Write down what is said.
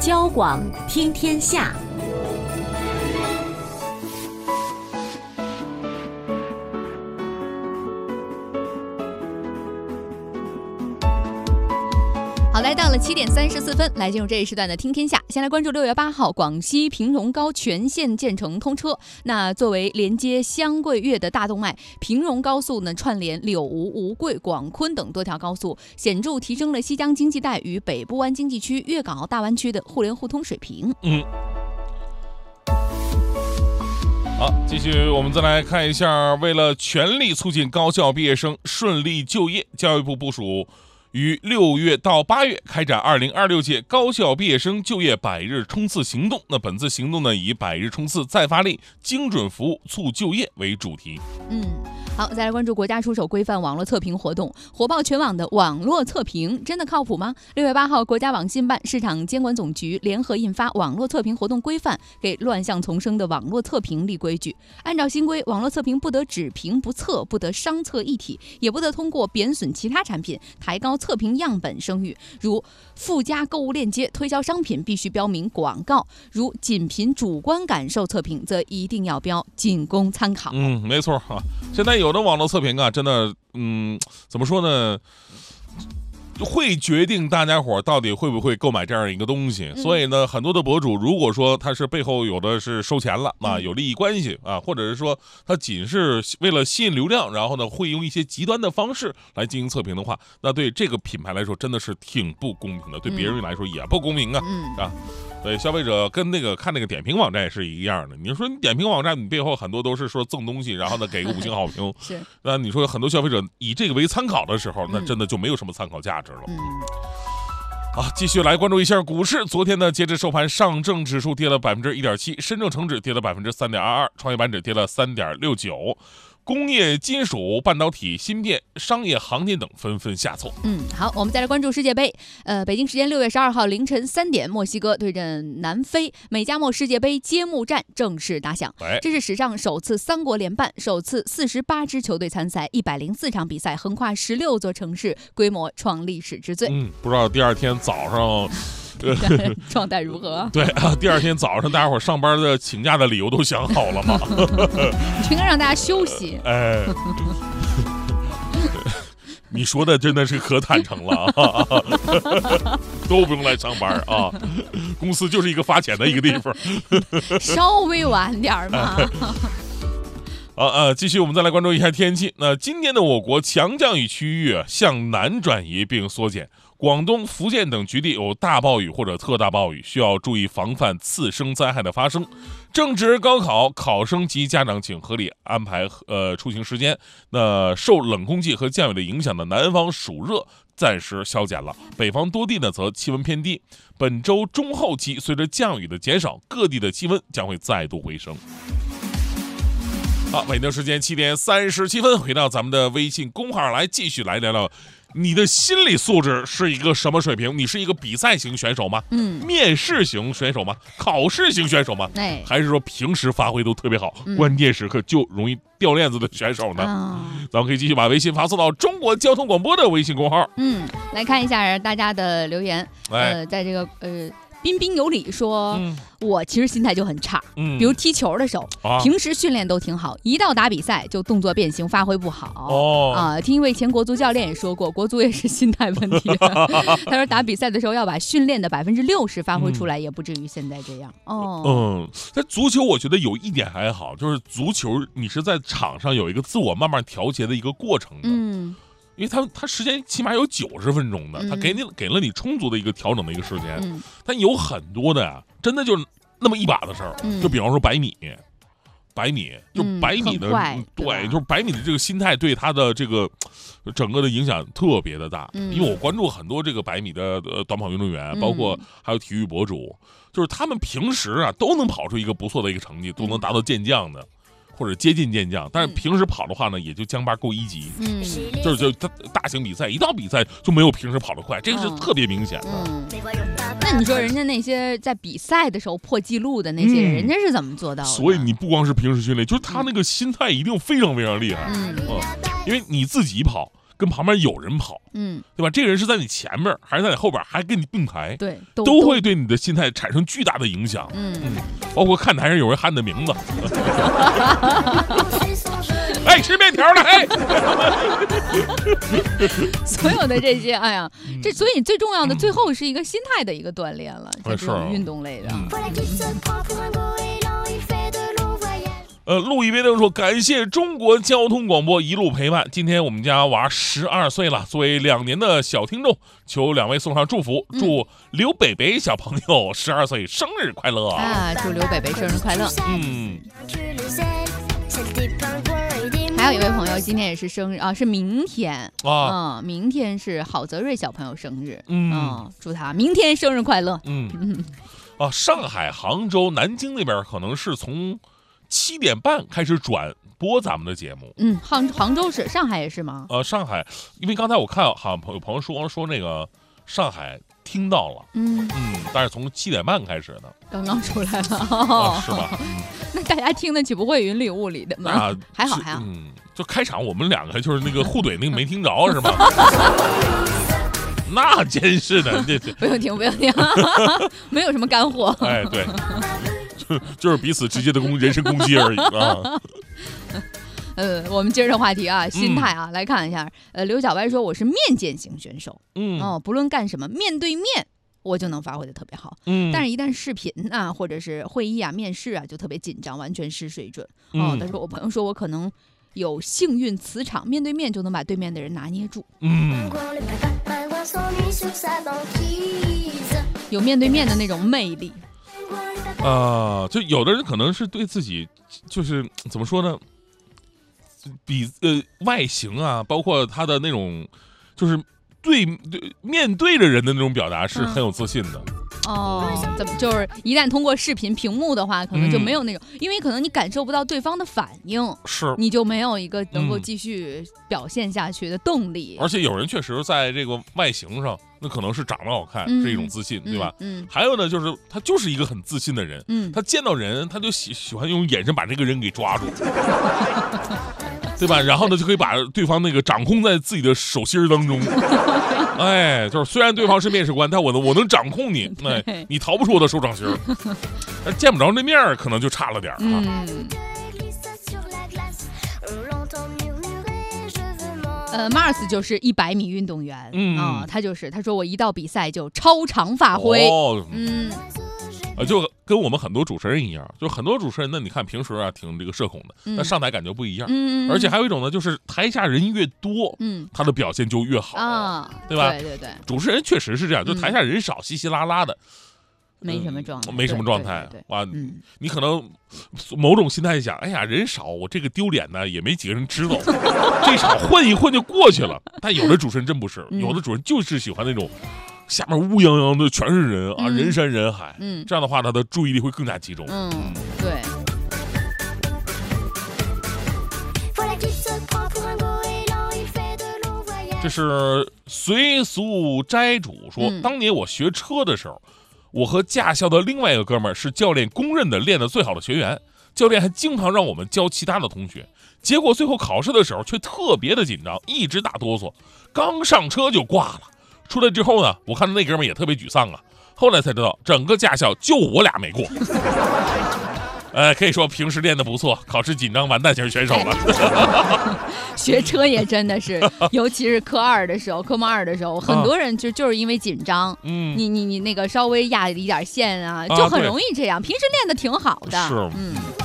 交广听天下。 好，来到了7点34分，来进入这一时段的听天下。先来关注6月8号，广西平荣高全线建成通车。那作为连接湘桂粤的大动脉，平荣高速呢串联柳吴、吴桂、广昆等多条高速，显著提升了西江经济带与北部湾经济区、粤港澳大湾区的互联互通水平。 好，继续我们再来看一下，为了全力促进高校毕业生顺利就业，教育部部署于6月到8月开展2026届高校毕业生就业100日冲刺行动。那本次行动呢，以100日冲刺再发力、精准服务促就业为主题。 好，再来关注国家出手规范网络测评活动，火爆全网的网络测评真的靠谱吗？6月8号，国家网信办、市场监管总局联合印发《网络测评活动规范》，给乱象丛生的网络测评立规矩。按照新规，网络测评不得只评不测，不得商测一体，也不得通过贬损其他产品、抬高测评样本声誉。如附加购物链接推销商品，必须标明广告；如仅凭主观感受测评，则一定要标仅供参考。 没错啊。现在有的网络测评啊，真的，怎么说呢？会决定大家伙到底会不会购买这样一个东西。所以呢，很多的博主如果说他是背后有的是收钱了啊，有利益关系啊，或者是说他仅是为了吸引流量，然后呢会用一些极端的方式来进行测评的话，那对这个品牌来说真的是挺不公平的，对别人来说也不公平啊。对消费者跟看那个点评网站也是一样的。你说你点评网站，你背后很多都是说赠东西，然后呢给个5星好评。 是。 那你说很多消费者以这个为参考的时候，那真的就没有什么参考价值了。好，继续来关注一下股市。昨天呢，截至收盘，上证指数跌了1.7%，深证成指跌了3.22%，创业板指跌了3.69%。工业、金属、半导体、芯片、商业航天等纷纷下挫。 好，我们再来关注世界杯。北京时间6月12号凌晨3点，墨西哥对阵南非，美加墨世界杯揭幕战正式打响。这是史上首次3国联办，首次48支球队参赛，104场比赛，横跨16座城市，规模创历史之最。 不知道第二天早上状态如何？ 对啊，第二天早上大家伙上班的请假的理由都想好了吗？ 应该让大家休息。 你说的真的是可坦诚了啊，都不用来上班啊，公司就是一个发钱的一个地方。 稍微晚点嘛。 继续我们再来关注一下天气。那今年的我国强降雨区域向南转移并缩减，广东、福建等局地有大暴雨或者特大暴雨，需要注意防范次生灾害的发生。正值高考，考生及家长请合理安排出行时间。那受冷空气和降雨的影响的南方暑热暂时消减了，北方多地呢则气温偏低。本周中后期随着降雨的减少，各地的气温将会再度回升。好，北京时间7点37分，回到咱们的微信公号来，继续来聊聊你的心理素质是一个什么水平？你是一个比赛型选手吗？面试型选手吗？考试型选手吗？还是说平时发挥都特别好，关键时刻就容易掉链子的选手呢？咱们可以继续把微信发送到中国交通广播的微信公号。 来看一下大家的留言。在这个彬彬有礼说，我其实心态就很差，比如踢球的时候，平时训练都挺好，一到打比赛就动作变形，发挥不好。听一位前国足教练也说过，国足也是心态问题。他说打比赛的时候要把训练的60%发挥出来，也不至于现在这样。 但足球我觉得有一点还好，就是足球你是在场上有一个自我慢慢调节的一个过程的。因为他时间起码有90分钟的，他给了你充足的一个调整的一个时间。但有很多的呀，真的就那么一把的事儿。就比方说100米，就100米的，对，就是100米的这个心态对他的这个整个的影响特别的大。因为我关注很多这个100米的短跑运动员，包括还有体育博主，就是他们平时啊都能跑出一个不错的一个成绩，都能达到健将的。或者接近健将，但是平时跑的话呢，也就将八够1级。就是大型比赛一到比赛就没有平时跑得快，这个是特别明显的。 那你说人家那些在比赛的时候破纪录的那些人，人家是怎么做到的？ 所以你不光是平时训练，就是他那个心态一定非常非常厉害。因为你自己跑跟旁边有人跑，对吧？这个人是在你前面还是在你后边，还跟你并排， 对， 都会对你的心态产生巨大的影响。包括看台上有人喊你的名字，哎，吃面条呢？哎， 所有的这些，哎呀，所以最重要的最后是一个心态的一个锻炼了，这种运动类的。 陆一威登说：“感谢中国交通广播一路陪伴。今天我们家娃12岁了，作为2年的小听众，求2位送上祝福，祝刘北北小朋友12岁生日快乐啊！祝刘北北生日快乐。还有一位朋友今天也是生日啊，是明天啊，明天是郝泽瑞小朋友生日，祝他明天生日快乐。 上海、杭州、南京那边可能是从7点半开始转播咱们的节目。 杭州是，上海也是吗？ 上海，因为刚才我看好像有朋友说那个上海听到了，但是从7点半开始的， 刚刚出来了， 是吧？ 那大家听得起不会云里雾里的吗？还好。 就开场我们2个就是那个互怼，那个没听着是吗？那真是的， 不用听，没有什么干货。 哎，对。就是彼此直接的人身攻击而已啊。 我们接着话题啊，心态啊，来看一下。刘小白说：“我是面见型选手，不论干什么，面对面我就能发挥的特别好。但是一旦视频啊，或者是会议啊、面试啊，就特别紧张，完全失水准。他说我朋友说我可能有幸运磁场，面对面就能把对面的人拿捏住。有面对面的那种魅力。” 就有的人可能是对自己，就是怎么说呢，比外形啊，包括他的那种，就是面对着人的那种表达是很有自信的。 怎么就是一旦通过视频屏幕的话，可能就没有那种，因为可能你感受不到对方的反应， 是你就没有一个能够继续表现下去的动力。 而且有人确实在这个外形上，那可能是长得好看，是一种自信，对吧？还有呢，就是他就是一个很自信的人，他见到人他就喜欢用眼神把这个人给抓住。对吧？然后呢，就可以把对方那个掌控在自己的手心当中。哎，就是虽然对方是面试官，但我能掌控你，哎，你逃不出我的手掌心。见不着那面儿，可能就差了点啊。 Mars 就是100米运动员，他说我一到比赛就超常发挥，就跟我们很多主持人一样，就很多主持人呢，你看平时啊挺这个社恐的，但上台感觉不一样，而且还有一种呢，就是台下人越多，他的表现就越好啊，对吧？ 对， 主持人确实是这样，就台下人少，稀稀拉拉的。 没什么状态， 哇，你可能某种心态想，哎呀，人少，我这个丢脸呢也没几个人知道，这场混一混就过去了。但有的主持人真不是，有的主持人就是喜欢那种下面乌泱泱的全是人啊，人山人海，这样的话他的注意力会更加集中。 对。 这是随俗斋主说，当年我学车的时候，我和驾校的另外一个哥们儿是教练公认的练得最好的学员，教练还经常让我们教其他的同学，结果最后考试的时候却特别的紧张，一直打哆嗦，刚上车就挂了。出来之后呢，我看到那哥们儿也特别沮丧啊，后来才知道整个驾校就我俩没过。可以说平时练得不错，考试紧张完蛋型选手了。 学车也真的是，尤其是科目二的时候，很多人就是因为紧张，你那个稍微压一点线啊，就很容易这样。平时练得挺好的， 是，